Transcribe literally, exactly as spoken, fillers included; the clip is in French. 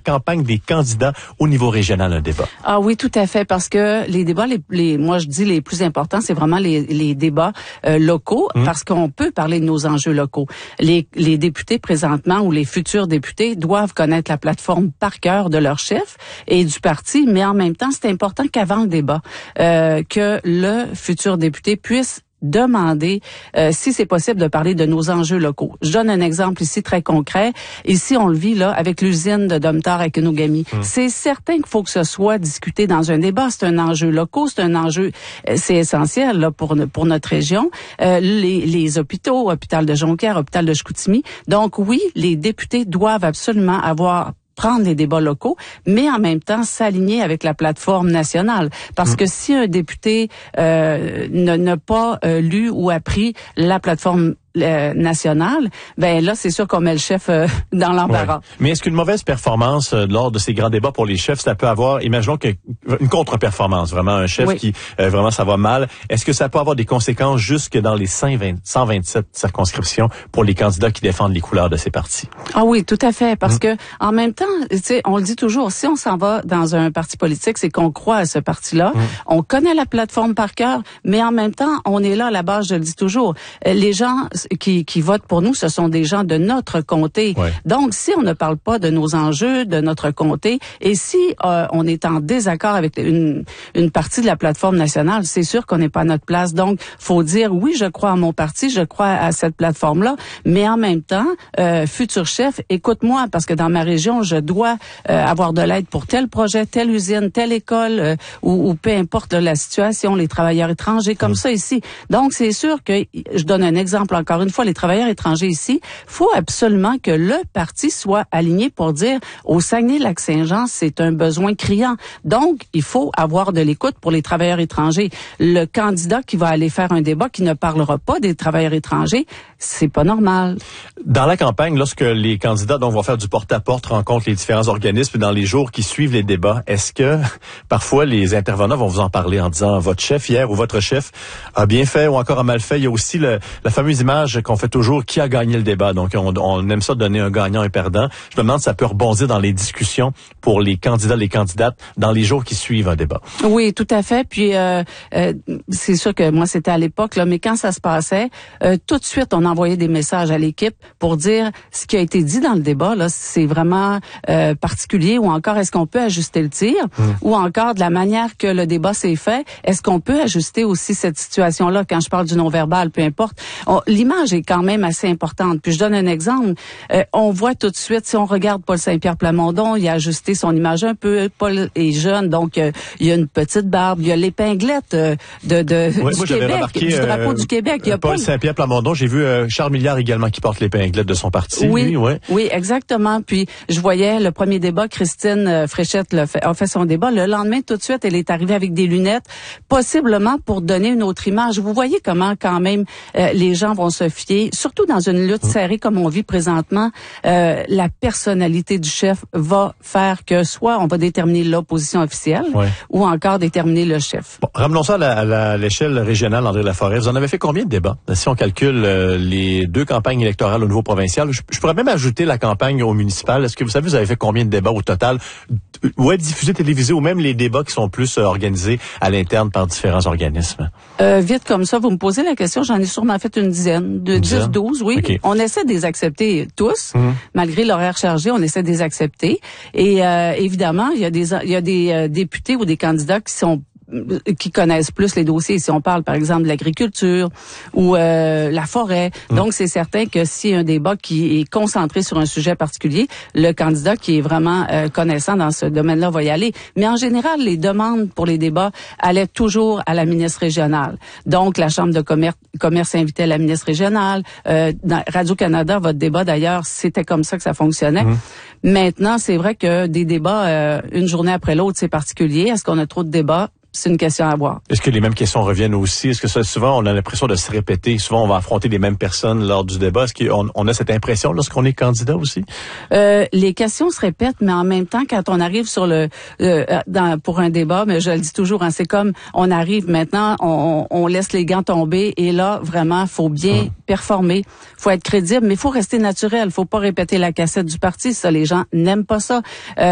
campagne des candidats au niveau régional, un débat? Ah oui, tout à fait, parce que les débats, les, les moi je dis les plus importants, c'est vraiment les, les débats euh, locaux, mmh. parce qu'on peut parler de nos enjeux locaux. Les, les députés présentement ou les futurs députés doivent connaître la plateforme par cœur de leur chef et du parti, mais en même temps, c'est important qu'avant le débat, euh, que le futur député puisse demander euh, si c'est possible de parler de nos enjeux locaux. Je donne un exemple ici très concret. Ici, on le vit là avec l'usine de Domtar à Kenogami. Mmh. C'est certain qu'il faut que ce soit discuté dans un débat. C'est un enjeu local, c'est un enjeu, euh, c'est essentiel là pour pour notre région. Euh, les, les hôpitaux, hôpital de Jonquière, hôpital de Chicoutimi. Donc oui, les députés doivent absolument avoir prendre les débats locaux, mais en même temps s'aligner avec la plateforme nationale. Parce mmh. que si un député euh, ne n'a pas euh, lu ou appris la plateforme Euh, nationale, ben là, c'est sûr qu'on met le chef euh, dans l'embarras. Ouais. Mais est-ce qu'une mauvaise performance euh, lors de ces grands débats pour les chefs, ça peut avoir, imaginons que une contre-performance, vraiment un chef oui. qui, euh, vraiment, ça va mal, est-ce que ça peut avoir des conséquences jusque dans les cent vingt-sept circonscriptions pour les candidats qui défendent les couleurs de ces partis? Ah oui, tout à fait, parce mmh. que en même temps, tu sais, on le dit toujours, si on s'en va dans un parti politique, c'est qu'on croit à ce parti-là, mmh. on connaît la plateforme par cœur, mais en même temps, on est là à la base, je le dis toujours, les gens Qui, qui votent pour nous, ce sont des gens de notre comté. Ouais. Donc, si on ne parle pas de nos enjeux, de notre comté, et si euh, on est en désaccord avec une, une partie de la plateforme nationale, c'est sûr qu'on n'est pas à notre place. Donc, faut dire, oui, je crois à mon parti, je crois à cette plateforme-là, mais en même temps, euh, futur chef, écoute-moi, parce que dans ma région, je dois euh, avoir de l'aide pour tel projet, telle usine, telle école, euh, ou, ou peu importe là, la situation, les travailleurs étrangers, comme mmh. ça ici. Donc, c'est sûr que, je donne un exemple encore une fois, les travailleurs étrangers ici, faut absolument que le parti soit aligné pour dire au Saguenay-Lac-Saint-Jean, c'est un besoin criant. Donc, il faut avoir de l'écoute pour les travailleurs étrangers. Le candidat qui va aller faire un débat qui ne parlera pas des travailleurs étrangers, c'est pas normal. Dans la campagne, lorsque les candidats donc, vont faire du porte-à-porte, rencontrent les différents organismes dans les jours qui suivent les débats, est-ce que parfois les intervenants vont vous en parler en disant votre chef hier ou votre chef a bien fait ou encore a mal fait? Il y a aussi le, la fameuse image qu'on fait toujours, qui a gagné le débat. Donc, on, on aime ça donner un gagnant et un perdant. Je me demande si ça peut rebondir dans les discussions pour les candidats, les candidates, dans les jours qui suivent un débat. Oui, tout à fait. Puis, euh, euh, c'est sûr que moi, c'était à l'époque, là, mais quand ça se passait, euh, tout de suite, on envoyait des messages à l'équipe pour dire ce qui a été dit dans le débat, là, c'est vraiment euh, particulier, ou encore, est-ce qu'on peut ajuster le tir, hum. ou encore, de la manière que le débat s'est fait, est-ce qu'on peut ajuster aussi cette situation-là, quand je parle du non-verbal, peu importe. On, l'image est quand même assez importante. Puis je donne un exemple. Euh, on voit tout de suite, si on regarde Paul Saint-Pierre Plamondon, il a ajusté son image un peu. Paul est jeune, donc euh, il y a une petite barbe. Il y a l'épinglette euh, de, de oui, du moi, Québec, remarqué, du drapeau euh, du Québec. Il y a Paul pas... Saint-Pierre Plamondon. J'ai vu euh, Charles Milliard également qui porte l'épinglette de son parti. Oui, lui, ouais. oui, exactement. Puis je voyais le premier débat, Christine euh, Fréchette le fait, a fait son débat. Le lendemain, tout de suite, elle est arrivée avec des lunettes, possiblement pour donner une autre image. Vous voyez comment quand même euh, les gens vont se fier, surtout dans une lutte serrée comme on vit présentement, euh, la personnalité du chef va faire que soit on va déterminer l'opposition officielle, ouais. ou encore déterminer le chef. Bon, ramenons ça à, la, à la, l'échelle régionale, André Laforêt. Vous en avez fait combien de débats? Si on calcule euh, les deux campagnes électorales au niveau provincial, je, je pourrais même ajouter la campagne au municipal. Est-ce que vous savez, vous avez fait combien de débats au total? Ouais, diffusés, télévisés, ou même les débats qui sont plus euh, organisés à l'interne par différents organismes? Euh, vite comme ça, vous me posez la question, j'en ai sûrement fait une dizaine, de dix, douze, oui. Okay. On essaie de les accepter tous, mmh. malgré l'horaire chargé, on essaie de les accepter. Et euh, évidemment, il y a des il y a des euh, députés ou des candidats qui sont qui connaissent plus les dossiers. Si on parle, par exemple, de l'agriculture ou euh, la forêt. Mmh. Donc, c'est certain que s'il y a un débat qui est concentré sur un sujet particulier, le candidat qui est vraiment euh, connaissant dans ce domaine-là va y aller. Mais en général, les demandes pour les débats allaient toujours à la ministre régionale. Donc, la Chambre de commerce, commerce invitait la ministre régionale. Euh, dans Radio-Canada, votre débat, d'ailleurs, c'était comme ça que ça fonctionnait. Mmh. Maintenant, c'est vrai que des débats, euh, une journée après l'autre, c'est particulier. Est-ce qu'on a trop de débats? C'est une question à avoir. Est-ce que les mêmes questions reviennent aussi? Est-ce que ça, souvent, on a l'impression de se répéter? Souvent, on va affronter les mêmes personnes lors du débat. Est-ce qu'on on a cette impression lorsqu'on est candidat aussi? Euh, les questions se répètent, mais en même temps, quand on arrive sur le euh, dans, pour un débat, mais je le dis toujours, hein, c'est comme on arrive maintenant, on, on laisse les gants tomber et là, vraiment, faut bien hum. performer, faut être crédible, mais faut rester naturel, faut pas répéter la cassette du parti. Ça, les gens n'aiment pas ça. Euh,